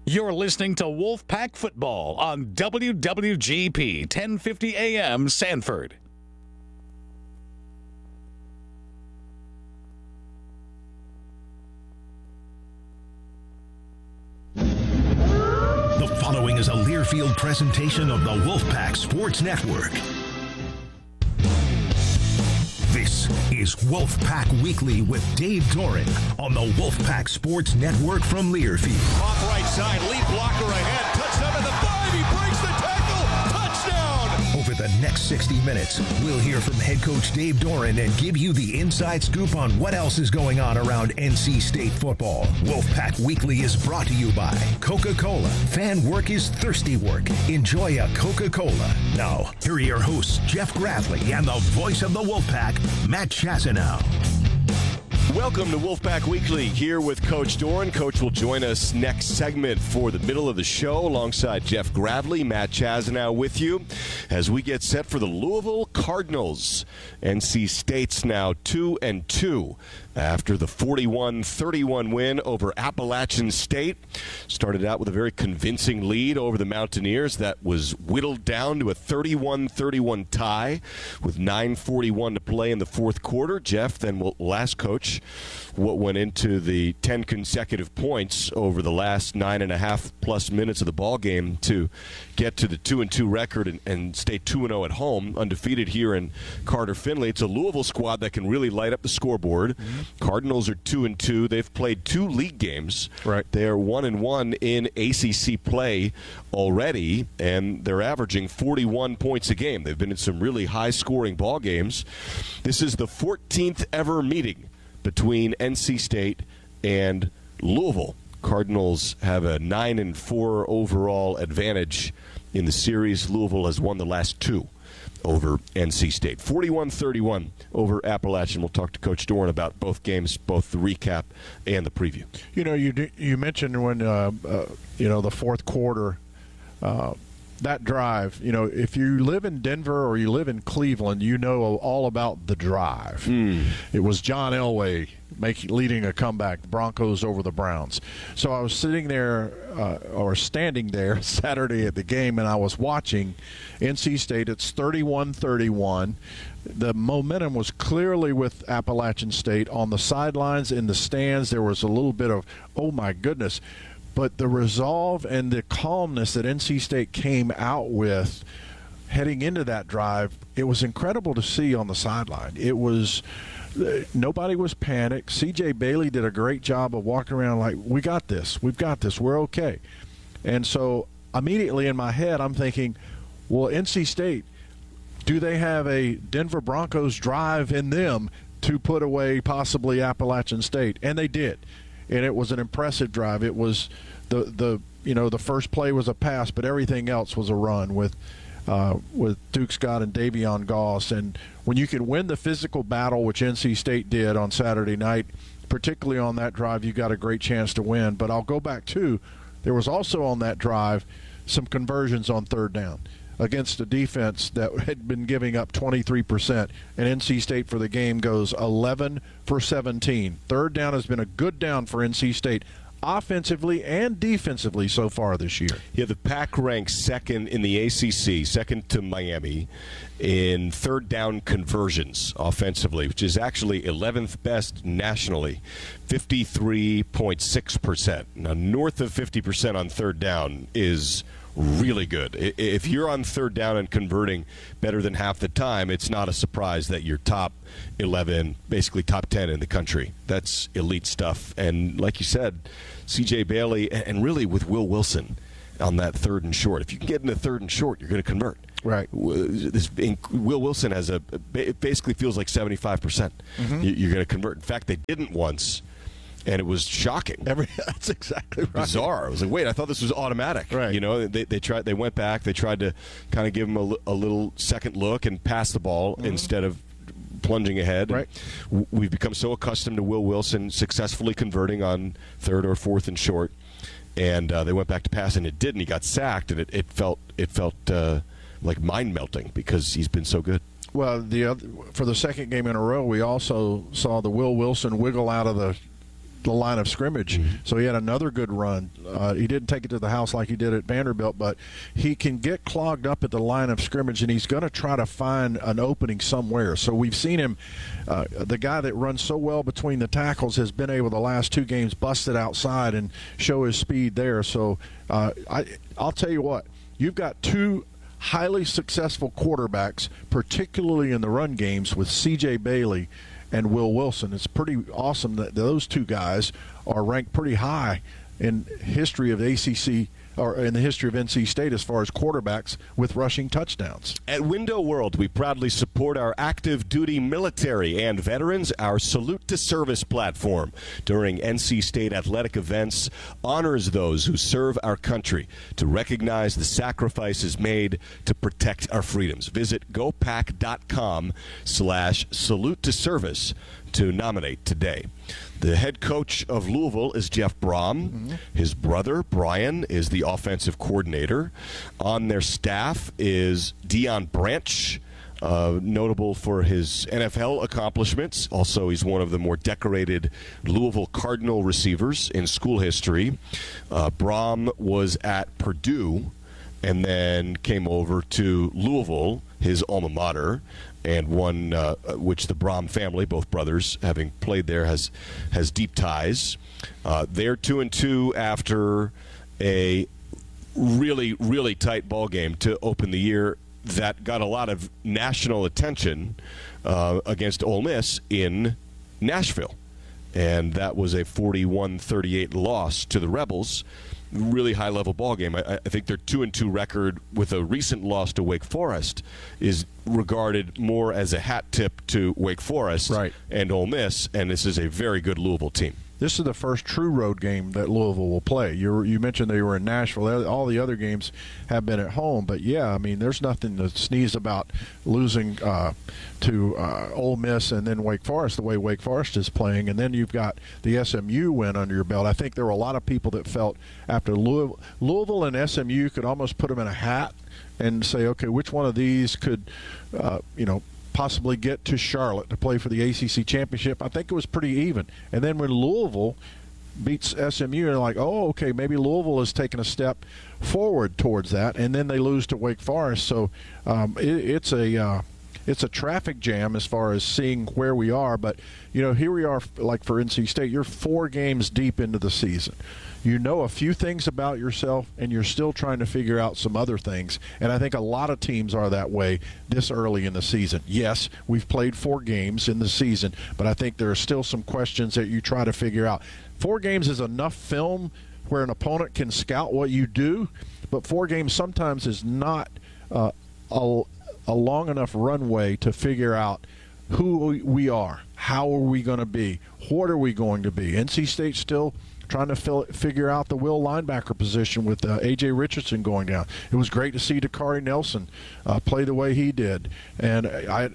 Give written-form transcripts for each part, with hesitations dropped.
You're listening to Wolfpack Football on WWGP 1050 AM Sanford. The following is a Learfield presentation of the Wolfpack Sports Network. This is Wolfpack Weekly with Dave Doran on the Wolfpack Sports Network from Learfield. Off right side, lead blocker ahead, touchdown to the 5, he breaks the tackle, touchdown! Over the next 60 minutes, we'll hear from head coach Dave Doran and give you the inside scoop on what else is going on around NC State football. Wolfpack Weekly is brought to you by Coca-Cola. Fan work is thirsty work. Enjoy a Coca-Cola. Now, here are your hosts, Jeff Gravely and the voice of the Wolfpack, Matt Chasanow. Welcome to Wolfpack Weekly, here with Coach Doran. Coach will join us next segment for the middle of the show alongside Jeff Gravely, Matt Chasanow with you as we get set for the Louisville Cardinals. NC State's now 2-2 after the 41-31 win over Appalachian State. Started out with a very convincing lead over the Mountaineers that was whittled down to a 31-31 tie with 9:41 to play in the fourth quarter. Jeff then will ask Coach what went into the 10 consecutive points over the last 9.5+ minutes of the ball game to get to the 2-2 record and stay 2-0 at home, undefeated here in Carter Finley. It's a Louisville squad that can really light up the scoreboard. Cardinals are 2-2. They've played 2 league games. Right. They are 1-1 in ACC play already, and they're averaging 41 points a game. They've been in some really high-scoring ball games. This is the 14th ever meeting between NC State and Louisville. Cardinals have a 9-4 overall advantage in the series. Louisville has won the last 2 over NC State. 41-31 over Appalachian. We'll talk to Coach Doran about both games, both the recap and the preview. You know, you mentioned when the fourth quarter, that drive. You know, if you live in Denver or you live in Cleveland, you know all about the drive. It was John Elway leading a comeback, the Broncos over the Browns. So I was sitting there or standing there Saturday at the game, and I was watching NC State. It's 31-31. The momentum was clearly with Appalachian State. On the sidelines, in the stands, there was a little bit of, oh my goodness. But the resolve and the calmness that NC State came out with heading into that drive, it was incredible to see on the sideline. It was nobody was panicked. C.J. Bailey did a great job of walking around like, we got this, we're okay. And so immediately in my head I'm thinking, well, NC State, do they have a Denver Broncos drive in them to put away possibly Appalachian State? And they did. And it was an impressive drive. It was the first play was a pass, but everything else was a run with Duke Scott and Davion Goss. And when you can win the physical battle, which NC State did on Saturday night, particularly on that drive, you got a great chance to win. But I'll go back to, there was also on that drive some conversions on third down against a defense that had been giving up 23%, and NC State for the game goes 11 for 17. Third down has been a good down for NC State, offensively and defensively so far this year. Yeah, the Pac ranks second in the ACC, second to Miami, in third down conversions offensively, which is actually 11th best nationally, 53.6%. Now, north of 50% on third down is really good. If you're on third down and converting better than half the time, it's not a surprise that you're top 11, basically top 10 in the country. That's elite stuff. And like you said, C.J. Bailey, and really with Will Wilson on that third and short. If you can get into third and short, you're going to convert. Right. Will Wilson has it basically feels like 75%. You're going to convert. In fact, they didn't once. And it was shocking. That's exactly right. Bizarre. I was like, wait, I thought this was automatic. Right. You know, they tried. They went back. They tried to kind of give him a little second look and pass the ball instead of plunging ahead. Right. We've become so accustomed to Will Wilson successfully converting on third or fourth and short, and they went back to pass, and it did, and he got sacked, and it felt like mind melting because he's been so good. Well, for the second game in a row, we also saw the Will Wilson wiggle out of the the line of scrimmage. So he had another good run. He didn't take it to the house like he did at Vanderbilt, but he can get clogged up at the line of scrimmage, and he's going to try to find an opening somewhere. So we've seen him, the guy that runs so well between the tackles has been able the last 2 games bust it outside and show his speed there. So I'll tell you what, you've got 2 highly successful quarterbacks, particularly in the run games, with C.J. Bailey and Will Wilson. It's pretty awesome that those 2 guys are ranked pretty high in history of ACC or in the history of NC State as far as quarterbacks with rushing touchdowns. At Window World, we proudly support our active duty military and veterans. Our Salute to Service platform during NC State athletic events honors those who serve our country to recognize the sacrifices made to protect our freedoms. Visit gopac.com/salute to service to nominate today. The head coach of Louisville is Jeff Brom. His brother, Brian, is the offensive coordinator. On their staff is Deion Branch, notable for his NFL accomplishments. Also, he's one of the more decorated Louisville Cardinal receivers in school history. Brom was at Purdue and then came over to Louisville, his alma mater, and one which the Brom family, both brothers, having played there, has deep ties. They're 2-2 after a really, really tight ball game to open the year that got a lot of national attention against Ole Miss in Nashville. And that was a 41-38 loss to the Rebels. Really high-level ball game. I think their 2-2 record with a recent loss to Wake Forest is regarded more as a hat tip to Wake Forest and Ole Miss, and this is a very good Louisville team. This is the first true road game that Louisville will play. You mentioned they were in Nashville. All the other games have been at home. But, yeah, I mean, there's nothing to sneeze about losing to Ole Miss and then Wake Forest the way Wake Forest is playing. And then you've got the SMU win under your belt. I think there were a lot of people that felt after Louisville and SMU could almost put them in a hat and say, okay, which one of these could, possibly get to Charlotte to play for the ACC championship. I think it was pretty even. And then when Louisville beats SMU, they're like, oh, okay, maybe Louisville has taken a step forward towards that, and then they lose to Wake Forest. So it's a traffic jam as far as seeing where we are. But, here we are, like for NC State, you're 4 games deep into the season. You know a few things about yourself, and you're still trying to figure out some other things. And I think a lot of teams are that way this early in the season. Yes, we've played 4 games in the season, but I think there are still some questions that you try to figure out. 4 games is enough film where an opponent can scout what you do, but 4 games sometimes is not a long enough runway to figure out who we are, how are we going to be, what are we going to be. NC State still trying to figure out the will linebacker position with A.J. Richardson going down. It was great to see Dakari Nelson play the way he did. And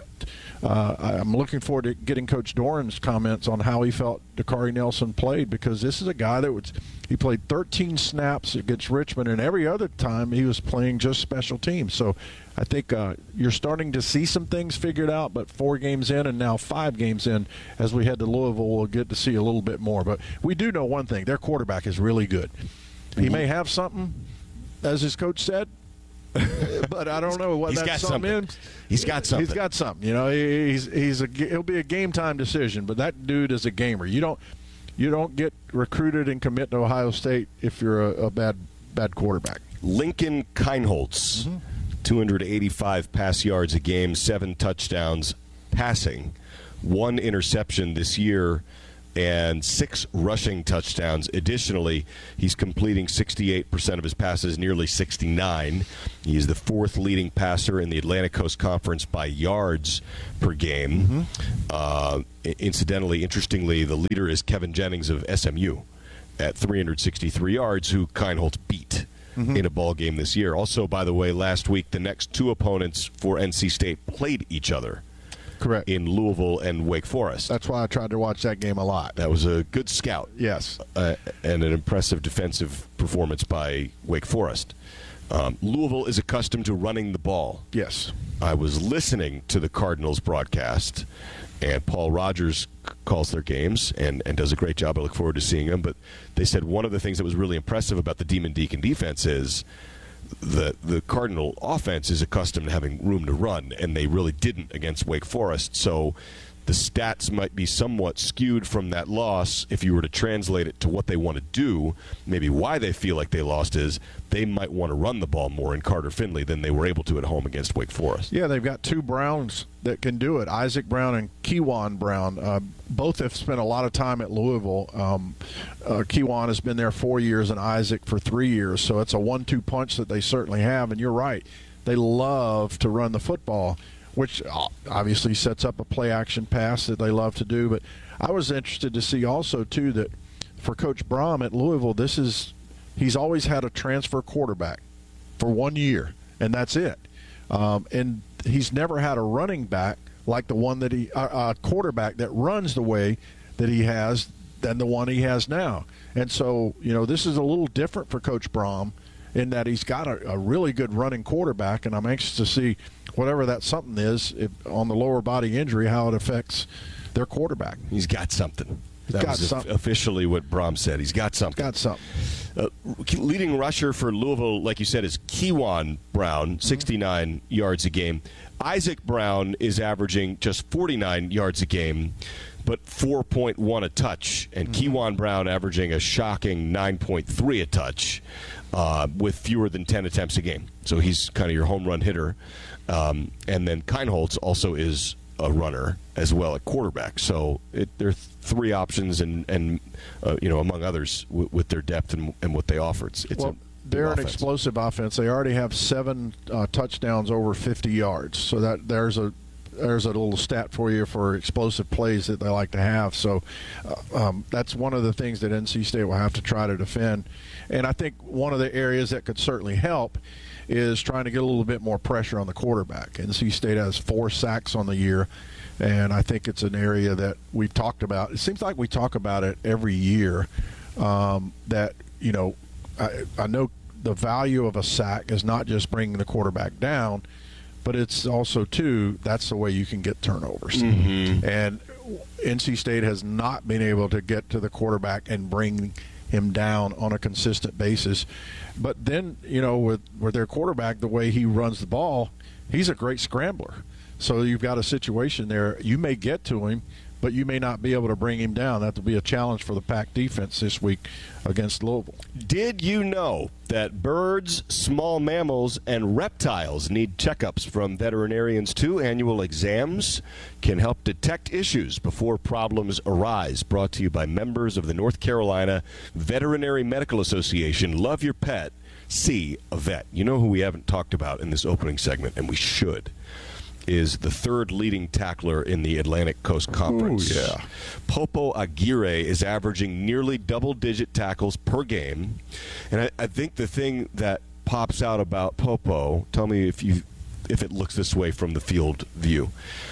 I'm looking forward to getting Coach Doran's comments on how he felt Dakari Nelson played, because this is a guy that he played 13 snaps against Richmond, and every other time he was playing just special teams. So I think you're starting to see some things figured out, but 4 games in and now 5 games in, as we head to Louisville, we'll get to see a little bit more. But we do know one thing. Their quarterback is really good. He may have something, as his coach said, but I don't know what that something is. He's got something. He's got something. He'll be a game time decision, but that dude is a gamer. You don't get recruited and commit to Ohio State if you're a bad quarterback. Lincoln Kienholz, 285 pass yards a game, 7 touchdowns passing, 1 interception this year, and 6 rushing touchdowns. Additionally, he's completing 68% of his passes, nearly 69. He's the 4th leading passer in the Atlantic Coast Conference by yards per game. Incidentally, interestingly, the leader is Kevin Jennings of SMU at 363 yards, who Kienholz beat in a ball game this year. Also, by the way, last week, the next 2 opponents for NC State played each other. Correct. In Louisville and Wake Forest. That's why I tried to watch that game a lot. That was a good scout. Yes. And an impressive defensive performance by Wake Forest. Louisville is accustomed to running the ball. Yes. I was listening to the Cardinals broadcast, And Paul Rogers calls their games and does a great job. I look forward to seeing him. But they said one of the things that was really impressive about the Demon Deacon defense is the Cardinal offense is accustomed to having room to run, and they really didn't against Wake Forest. So the stats might be somewhat skewed from that loss. If you were to translate it to what they want to do, maybe why they feel like they lost is they might want to run the ball more in Carter Finley than they were able to at home against Wake Forest. Yeah, they've got two Browns that can do it, Isaac Brown and Kewan Brown. Both have spent a lot of time at Louisville. Kewan has been there 4 years and Isaac for 3 years, so it's a 1-2 punch that they certainly have. And you're right, they love to run the football, which obviously sets up a play-action pass that they love to do. But I was interested to see also, too, that for Coach Brom at Louisville, he's always had a transfer quarterback for 1 year, and that's it. And he's never had a running back like the one that a quarterback that runs the way that he has than the one he has now. And so, this is a little different for Coach Brom in that he's got a really good running quarterback, and I'm anxious to see whatever that something is on the lower body injury, how it affects their quarterback. He's got something. That was officially what Brom said. He's got something. Leading rusher for Louisville, like you said, is Kewan Brown, 69 yards a game. Isaac Brown is averaging just 49 yards a game, but 4.1 a touch. And Kewan Brown averaging a shocking 9.3 a touch with fewer than 10 attempts a game. So he's kind of your home run hitter. And then Keinholz also is a runner as well at quarterback. So there are three options, and among others, with their depth and what they offer. They're an explosive offense. They already have 7 touchdowns over 50 yards. So there's a little stat for you for explosive plays that they like to have. So that's one of the things that NC State will have to try to defend. And I think one of the areas that could certainly help is trying to get a little bit more pressure on the quarterback. NC State has 4 sacks on the year, and I think it's an area that we've talked about. It seems like we talk about it every year, that, I know the value of a sack is not just bringing the quarterback down, but it's also, too, that's the way you can get turnovers. And NC State has not been able to get to the quarterback and bring him down on a consistent basis. But then, with their quarterback, the way he runs the ball, he's a great scrambler. So you've got a situation there. You may get to him, but you may not be able to bring him down. That will be a challenge for the Pack defense this week against Louisville. Did you know that birds, small mammals, and reptiles need checkups from veterinarians too? Annual exams can help detect issues before problems arise. Brought to you by members of the North Carolina Veterinary Medical Association. Love your pet. See a vet. You know who we haven't talked about in this opening segment, and we should, is the third leading tackler in the Atlantic Coast Conference. Ooh, yeah. Popo Aguirre is averaging nearly double-digit tackles per game. And I think the thing that pops out about Popo, tell me if it looks this way from the field view,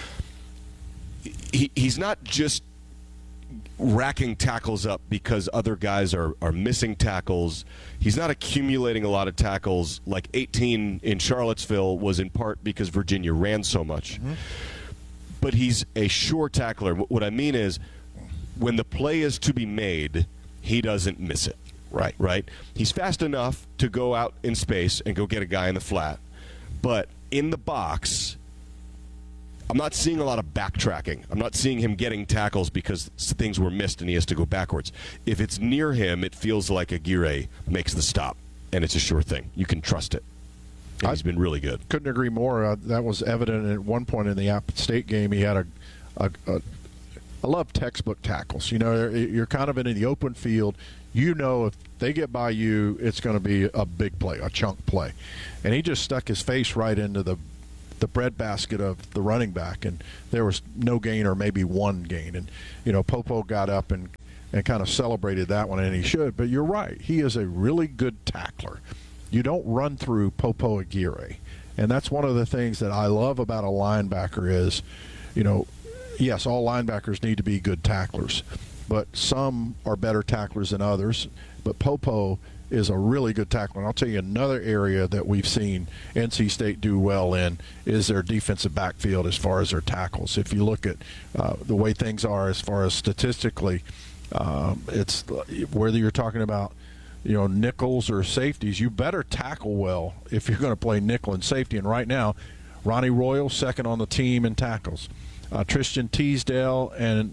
he's not just racking tackles up because other guys are missing tackles. He's not accumulating a lot of tackles like 18 in Charlottesville was in part because Virginia ran so much. But he's a sure tackler. What I mean is when the play is to be made, he doesn't miss it. Right? He's fast enough to go out in space and go get a guy in the flat. But in the box, I'm not seeing a lot of backtracking. I'm not seeing him getting tackles because things were missed and he has to go backwards. If it's near him, it feels like Aguirre makes the stop, and it's a sure thing. You can trust it. And he's been really good. Couldn't agree more. That was evident at one point in the App State game. He had I love textbook tackles. You're kind of in the open field. If they get by you, it's going to be a big play, a chunk play. And he just stuck his face right into the breadbasket of the running back, and there was no gain or maybe one gain. And, Popo got up and kind of celebrated that one, and he should. But you're right. He is a really good tackler. You don't run through Popo Aguirre. And that's one of the things that I love about a linebacker is, yes, all linebackers need to be good tacklers, but some are better tacklers than others. But Popo is a really good tackler. And I'll tell you another area that we've seen NC State do well in is their defensive backfield as far as their tackles. If you look at the way things are as far as statistically, it's whether you're talking about nickels or safeties, you better tackle well if you're going to play nickel and safety. And right now, Ronnie Royal, second on the team in tackles. Tristan Teasdale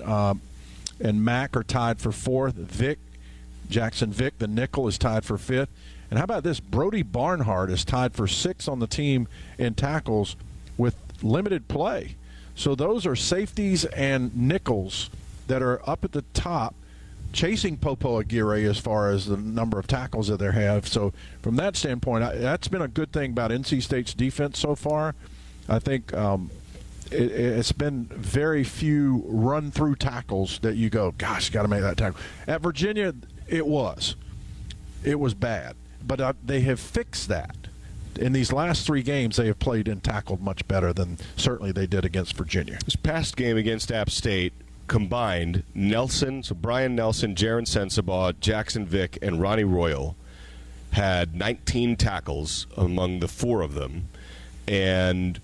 and Mack are tied for fourth. Jackson Vick, the nickel, is tied for fifth. And how about this? Brody Barnhart is tied for sixth on the team in tackles with limited play. So those are safeties and nickels that are up at the top, chasing Popo Aguirre as far as the number of tackles that they have. So from that standpoint, that's been a good thing about NC State's defense so far. I think it's been very few run-through tackles that you go, gosh, got to make that tackle. At Virginia, it was bad, but they have fixed that. In these last 3 games, they have played and tackled much better than certainly they did against Virginia. This past game against App State, combined, Brian Nelson, Jaron Sensabaugh, Jackson Vick, and Ronnie Royal had 19 tackles among the 4 of them, and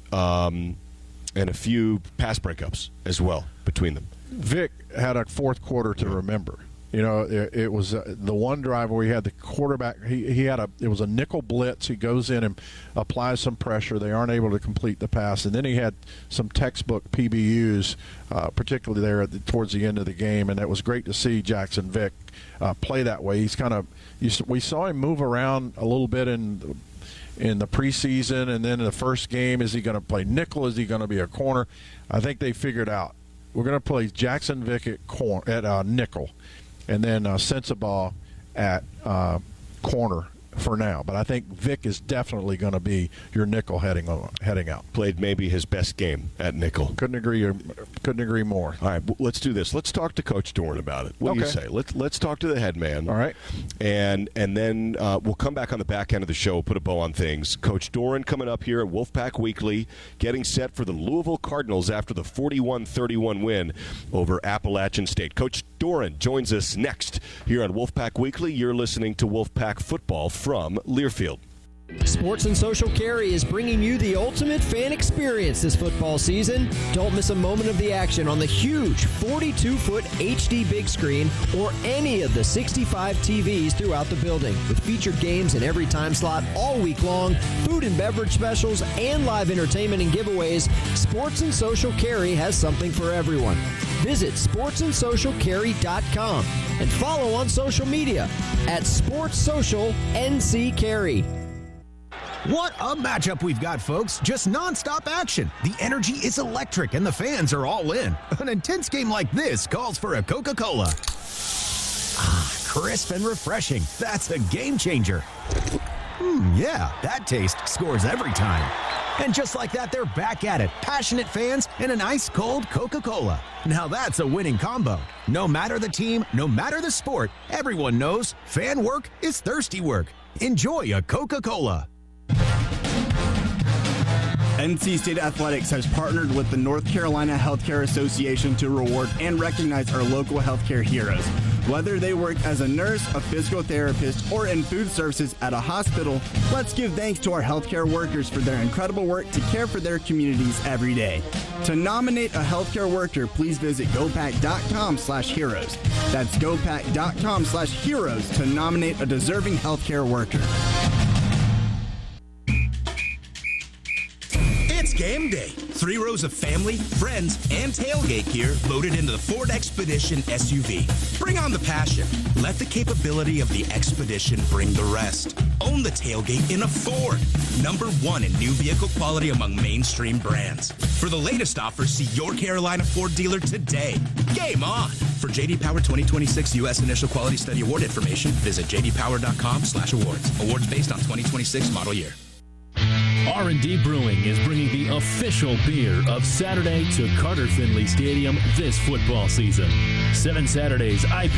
a few pass breakups as well between them. Vick had a fourth quarter to remember. It was the one drive where he had the quarterback. It was a nickel blitz. He goes in and applies some pressure. They aren't able to complete the pass, and then he had some textbook PBUs, particularly there towards the end of the game. And it was great to see Jackson Vick play that way. We saw him move around a little bit in the preseason, and then in the first game, is he going to play nickel? Is he going to be a corner? I think they figured out we're going to play Jackson Vick at nickel, and then Sensabaugh at corner for now. But I think Vick is definitely going to be your nickel heading out. Played maybe his best game at nickel. Couldn't agree more. All right, let's do this. Let's talk to Coach Doeren about it. What do you say? Let's talk to the head man. All right. And then we'll come back on the back end of the show, put a bow on things. Coach Doeren coming up here at Wolfpack Weekly, getting set for the Louisville Cardinals after the 41-31 win over Appalachian State. Coach Doeren joins us next here on Wolfpack Weekly. You're listening to Wolfpack Football from Learfield. Sports and Social Carry is bringing you the ultimate fan experience this football season. Don't miss a moment of the action on the huge 42-foot HD big screen or any of the 65 TVs throughout the building. With featured games in every time slot all week long, food and beverage specials, and live entertainment and giveaways, Sports and Social Carry has something for everyone. Visit sportsandsocialcarry.com and follow on social media at Sports Social NC Carry. What a matchup we've got, folks. Just nonstop action. The energy is electric and the fans are all in. An intense game like this calls for a Coca-Cola. Crisp and refreshing. That's a game changer. Yeah, that taste scores every time. And just like that, they're back at it. Passionate fans and an ice-cold Coca-Cola. Now that's a winning combo. No matter the team, no matter the sport, everyone knows fan work is thirsty work. Enjoy a Coca-Cola. NC State Athletics has partnered with the North Carolina Healthcare Association to reward and recognize our local healthcare heroes. Whether they work as a nurse, a physical therapist, or in food services at a hospital, let's give thanks to our healthcare workers for their incredible work to care for their communities every day. To nominate a healthcare worker, please visit gopac.com/heroes. That's gopac.com/heroes to nominate a deserving healthcare worker. It's game day. 3 rows of family, friends, and tailgate gear loaded into the Ford Expedition SUV. Bring on the passion. Let the capability of the Expedition bring the rest. Own the tailgate in a Ford. #1 in new vehicle quality among mainstream brands. For the latest offers, see your Carolina Ford dealer today. Game on. For J.D. Power 2026 U.S. Initial Quality Study Award information, visit jdpower.com/awards. Awards based on 2026 model year. R&D Brewing is bringing the official beer of Saturday to Carter Finley Stadium this football season. 7 Saturdays,